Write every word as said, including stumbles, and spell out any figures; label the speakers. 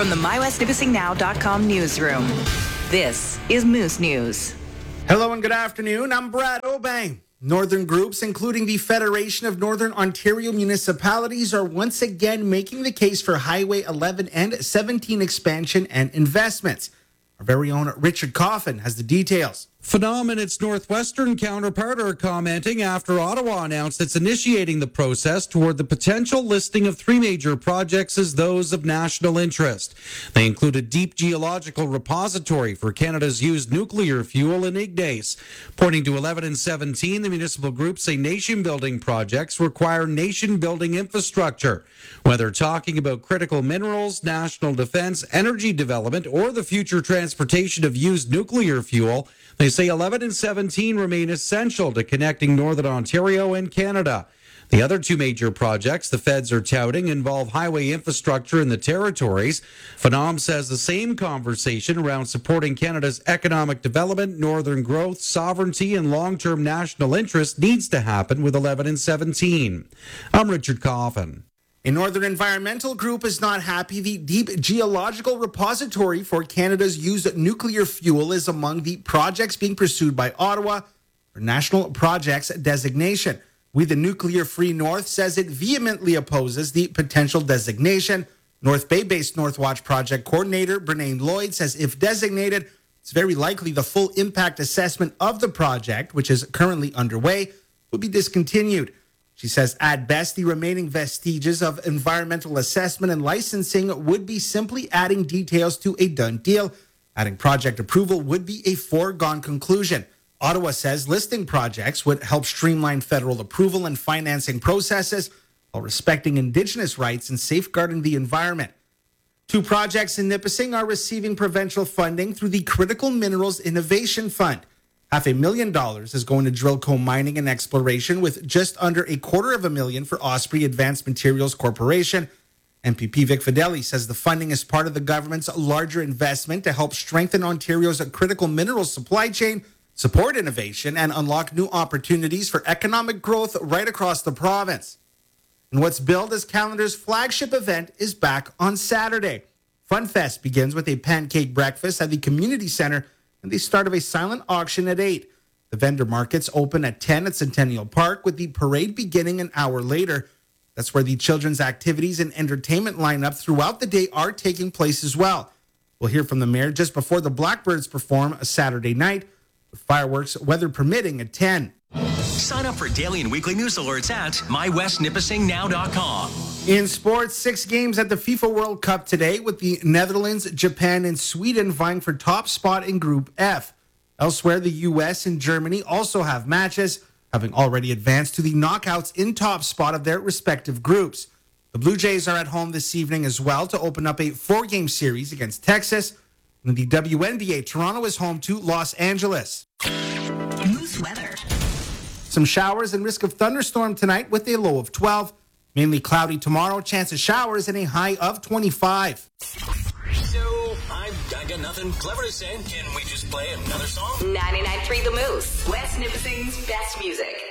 Speaker 1: from the my west nipissing now dot com newsroom. This is Moose News.
Speaker 2: Hello and good afternoon. I'm Brad Obang. Northern groups, including the Federation of Northern Ontario Municipalities, are once again making the case for Highway eleven and seventeen expansion and investments. Our very own Richard Coffin has the details.
Speaker 3: Phenom and its northwestern counterpart are commenting after Ottawa announced it's initiating the process toward the potential listing of three major projects as those of national interest. They include a deep geological repository for Canada's used nuclear fuel in Ignace. Pointing to eleven and seventeen, the municipal groups say nation-building projects require nation-building infrastructure. Whether talking about critical minerals, national defense, energy development, or the future transportation of used nuclear fuel, they say eleven and seventeen remain essential to connecting Northern Ontario and Canada. The other two major projects the feds are touting involve highway infrastructure in the territories. Phenom says the same conversation around supporting Canada's economic development, northern growth, sovereignty, and long-term national interest needs to happen with eleven and seventeen. I'm Richard Coffin.
Speaker 2: A Northern Environmental Group is not happy the deep geological repository for Canada's used nuclear fuel is among the projects being pursued by Ottawa for National Projects designation. We the Nuclear Free North says it vehemently opposes the potential designation. North Bay-based Northwatch project coordinator Bernane Lloyd says if designated, it's very likely the full impact assessment of the project, which is currently underway, will be discontinued. She says, at best, the remaining vestiges of environmental assessment and licensing would be simply adding details to a done deal. Adding project approval would be a foregone conclusion. Ottawa says listing projects would help streamline federal approval and financing processes while respecting Indigenous rights and safeguarding the environment. Two projects in Nipissing are receiving provincial funding through the Critical Minerals Innovation Fund. Half a million dollars is going to Drillco Mining and Exploration, with just under a quarter of a million for Osprey Advanced Materials Corporation. M P P Vic Fideli says the funding is part of the government's larger investment to help strengthen Ontario's critical minerals supply chain, support innovation, and unlock new opportunities for economic growth right across the province. And what's billed as Calendar's flagship event is back on Saturday. FunFest begins with a pancake breakfast at the community center and the start of a silent auction at eight. The vendor markets open at ten at Centennial Park, with the parade beginning an hour later. That's where the children's activities and entertainment lineup throughout the day are taking place as well. We'll hear from the mayor just before the Blackbirds perform a Saturday night, with fireworks, weather permitting, at ten.
Speaker 4: Sign up for daily and weekly news alerts at my west nipissing now dot com.
Speaker 2: In sports, six games at the FIFA World Cup today, with the Netherlands, Japan, and Sweden vying for top spot in Group F. Elsewhere, the U S and Germany also have matches, having already advanced to the knockouts in top spot of their respective groups. The Blue Jays are at home this evening as well to open up a four-game series against Texas. In the W N B A, Toronto is home to Los Angeles.
Speaker 1: Moose weather.
Speaker 2: Some showers and risk of thunderstorm tonight with a low of twelve. Mainly cloudy tomorrow, chance of showers and a high of twenty-five.
Speaker 4: So, I, I got nothing clever to say. Can we just play another song?
Speaker 1: ninety-nine point three The Moose, West Nipissing's best music.